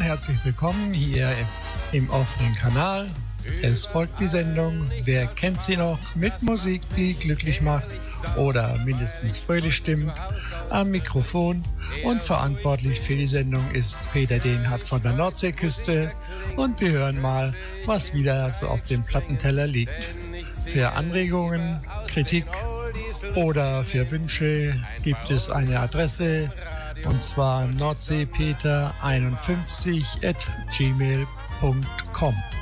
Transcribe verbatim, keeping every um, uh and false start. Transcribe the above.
herzlich willkommen hier im offenen Kanal. Es folgt die Sendung Wer kennt sie noch? Mit Musik, die glücklich macht oder mindestens fröhlich stimmt. Am Mikrofon und verantwortlich für die Sendung ist Peter Dehnhardt von der Nordseeküste. Und wir hören mal, was wieder so auf dem Plattenteller liegt. Für Anregungen, Kritik oder für Wünsche gibt es eine Adresse, und zwar nordseepeter einundfünfzig at gmail punkt com.